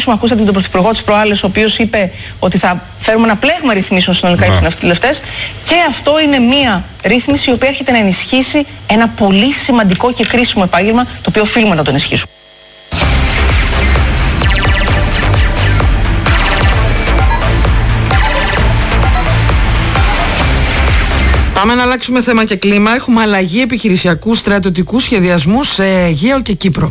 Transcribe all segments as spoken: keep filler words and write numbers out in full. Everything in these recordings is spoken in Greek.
ρυθμίσουμε. Ακούσατε τον Πρωθυπουργό της προάλλες, ο οποίος είπε ότι θα φέρουμε ένα πλέγμα ρυθμίσεων συνολικά για τους ναυτιλευτές. Και αυτό είναι μία ρύθμιση η οποία έρχεται να ενισχύσει ένα πολύ σημαντικό και κρίσιμο επάγγελμα, το οποίο οφείλουμε να το ενισχύσουμε. Πάμε να αλλάξουμε θέμα και κλίμα. Έχουμε αλλαγή επιχειρησιακού στρατιωτικού σχεδιασμού σε Αιγαίο και Κύπρο.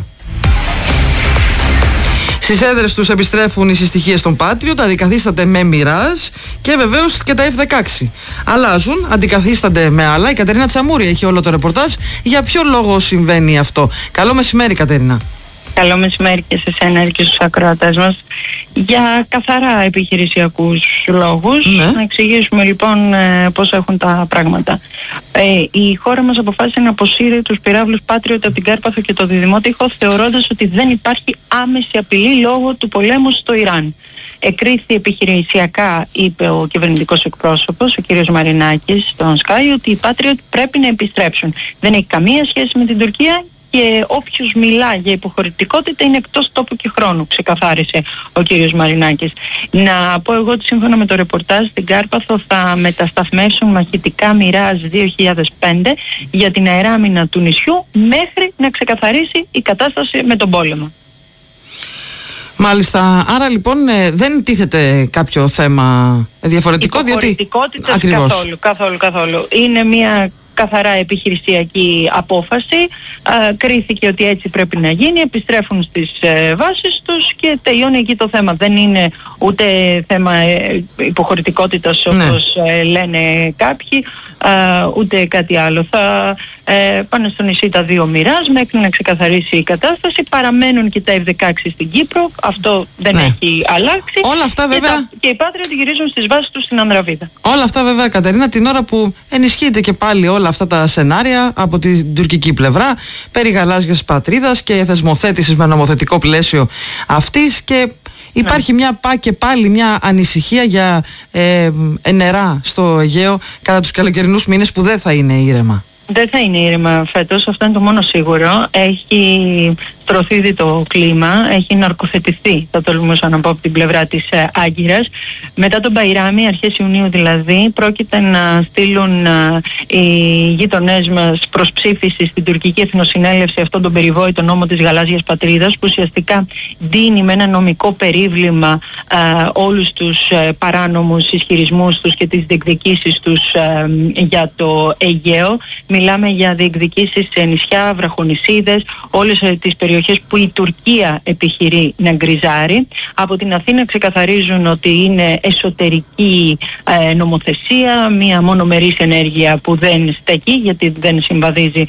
Στις έδρες τους επιστρέφουν οι συστοιχίες των Patriot, αντικαθίσταται με Mirage και βεβαίως και τα εφ δεκαέξι. Αλλάζουν, αντικαθίστανται με άλλα. Η Κατερίνα Τσαμούρη έχει όλο το ρεπορτάζ. Για ποιο λόγο συμβαίνει αυτό? Καλό μεσημέρι, Κατερίνα. Καλό μεσημέρι και σε σένα και στους ακροατές μας. Για καθαρά επιχειρησιακούς λόγους, ναι. Να εξηγήσουμε λοιπόν ε, πώς έχουν τα πράγματα. Ε, η χώρα μας αποφάσισε να αποσύρει τους πυράβλους Patriot από την Κάρπαθο και το Διδημότυχο, θεωρώντας ότι δεν υπάρχει άμεση απειλή λόγω του πολέμου στο Ιράν. Εκρίθη επιχειρησιακά, είπε ο κυβερνητικός εκπρόσωπος, ο κύριος Μαρινάκης, στον Sky, ότι οι Patriot πρέπει να επιστρέψουν. Δεν έχει καμία σχέση με την Τουρκία και όποιος μιλά για υποχωρητικότητα είναι εκτός τόπου και χρόνου, ξεκαθάρισε ο κύριος Μαρινάκης. Να πω εγώ ότι σύμφωνα με το ρεπορτάζ στην Κάρπαθο θα μετασταθμεύσουν μαχητικά Mirage δύο χιλιάδες πέντε για την αεράμινα του νησιού μέχρι να ξεκαθαρίσει η κατάσταση με τον πόλεμο. Μάλιστα, άρα λοιπόν ε, δεν τίθεται κάποιο θέμα διαφορετικό, διότι... καθόλου, καθόλου, καθόλου. Είναι μια καθαρά επιχειρησιακή απόφαση, α, κρίθηκε ότι έτσι πρέπει να γίνει, επιστρέφουν στις ε, βάσεις τους και τελειώνει εκεί το θέμα. Δεν είναι ούτε θέμα ε, υποχωρητικότητας όπως ναι. ε, λένε κάποιοι, α, ούτε κάτι άλλο. Θα ε, πάνε στο νησί τα δύο Mirage μέχρι να ξεκαθαρίσει η κατάσταση, παραμένουν και τα εφ δεκαέξι στην Κύπρο, αυτό δεν ναι. έχει αλλάξει. Όλα αυτά βέβαια... και, τα, και οι Patriot γυρίζουν στις βάσεις τους στην Ανδραβίδα. Όλα αυτά βέβαια, Κατερίνα, την ώρα που ενισχύεται και πάλι όλα αυτά τα σενάρια από την τουρκική πλευρά περί γαλάζιας πατρίδας και θεσμοθέτησης με νομοθετικό πλαίσιο αυτής, και υπάρχει ναι. μια πά και πάλι μια ανησυχία για ε, νερά στο Αιγαίο κατά τους καλοκαιρινούς μήνες που δεν θα είναι ήρεμα. Δεν θα είναι ήρεμα φέτος, αυτό είναι το μόνο σίγουρο. Έχει στρωθεί ήδη το κλίμα, έχει ναρκοθετηθεί, θα τολμούσα να πω, από την πλευρά της ε, Άγκυρας. Μετά τον Μπαϊράμι, αρχές Ιουνίου δηλαδή, πρόκειται να στείλουν ε, οι γείτονές μας προς ψήφιση στην τουρκική εθνοσυνέλευση αυτόν τον περιβόητο νόμο της γαλάζιας πατρίδας, που ουσιαστικά δίνει με ένα νομικό περίβλημα ε, όλους τους ε, παράνομους ισχυρισμούς τους και τις διεκδικήσεις τους ε, για το Αιγαίο. Μιλάμε για διεκδικήσεις σε νησιά, βραχονησίδες, όλες ε, τις περιοχές που η Τουρκία επιχειρεί να γκριζάρει. Από την Αθήνα ξεκαθαρίζουν ότι είναι εσωτερική ε, νομοθεσία, μία μονομερής ενέργεια που δεν στέκει γιατί δεν συμβαδίζει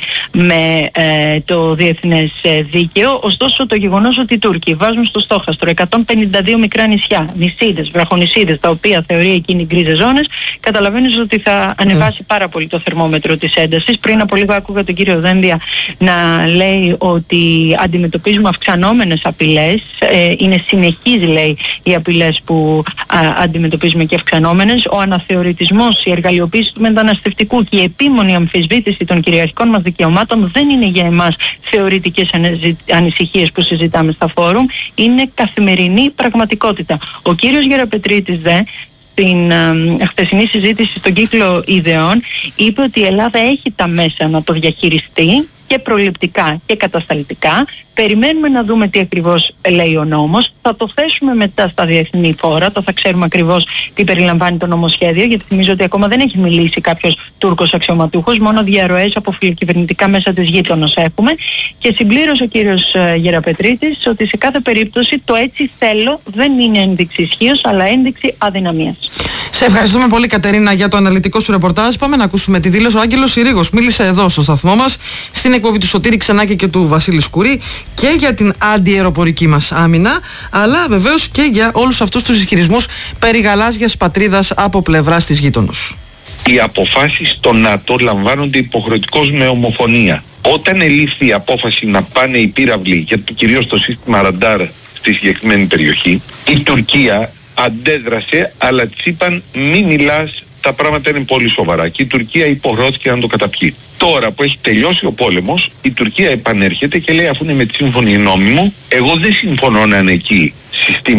με ε, το διεθνές ε, δίκαιο. Ωστόσο το γεγονός ότι οι Τούρκοι βάζουν στο στόχαστρο εκατόν πενήντα δύο μικρά νησιά, νησίδες, βραχονησίδες, τα οποία θεωρεί εκείνοι γκρίζες ζώνες, καταλαβαίνεις ότι θα ανεβάσει πάρα πολύ το θερμόμετρο της έντασης. Πριν από λίγο άκουγα τον κύριο Δένδια να λέει ότι αντιμετωπίζουμε αυξανόμενες απειλές, ε, είναι συνεχής λέει οι απειλές που α, αντιμετωπίζουμε και αυξανόμενες. Ο αναθεωρητισμός, η εργαλειοποίηση του μεταναστευτικού και η επίμονη αμφισβήτηση των κυριαρχικών μας δικαιωμάτων δεν είναι για εμάς θεωρητικές ανησυχίες που συζητάμε στα φόρουμ, είναι καθημερινή πραγματικότητα. Ο κύριος Γεραπετρίτης δε στην ε, χθεσινή συζήτηση στον κύκλο Ιδεών είπε ότι η Ελλάδα έχει τα μέσα να το διαχειριστεί και προληπτικά και κατασταλτικά. Περιμένουμε να δούμε τι ακριβώς λέει ο νόμος. Θα το θέσουμε μετά στα διεθνή φόρα, το θα ξέρουμε ακριβώς τι περιλαμβάνει το νομοσχέδιο, γιατί θυμίζω ότι ακόμα δεν έχει μιλήσει κάποιος Τούρκος αξιωματούχος, μόνο διαρροές από φιλοκυβερνητικά μέσα της γείτονος έχουμε. Και συμπλήρωσε ο κύριος Γεραπετρίτης ότι σε κάθε περίπτωση το έτσι θέλω δεν είναι ένδειξη ισχύως, αλλά ένδειξη αδυναμίας. Σε ευχαριστούμε πολύ, Κατερίνα, για το αναλυτικό σου ρεπορτάζ. Πάμε να ακούσουμε τη δήλωση. Ο Άγγελος Συρίγος μίλησε εδώ στο σταθμό μας, στην εκπομπή του Σωτήρη Ξενάκη και του Βασίλη Σκουρή, και για την αντιαεροπορική μας άμυνα, αλλά βεβαίως και για όλους αυτούς τους ισχυρισμούς περί γαλάζιας πατρίδας από πλευράς της γείτονος. Οι αποφάσεις στο ΝΑΤΟ λαμβάνονται υποχρεωτικώς με ομοφωνία. Όταν ελήφθη η απόφαση να πάνε οι πύραυλοι, για το κυρίως το σύστημα ραντάρ στη συγκεκριμένη περιοχή, η Τουρκία αντέδρασε, αλλά της είπαν μη μιλάς, τα πράγματα είναι πολύ σοβαρά, και η Τουρκία υποχρεώθηκε να το καταπιεί. Τώρα που έχει τελειώσει ο πόλεμος, η Τουρκία επανέρχεται και λέει, αφού είναι με τη σύμφωνη γνώμη μου, εγώ δεν συμφωνώ να είναι εκεί συστήματα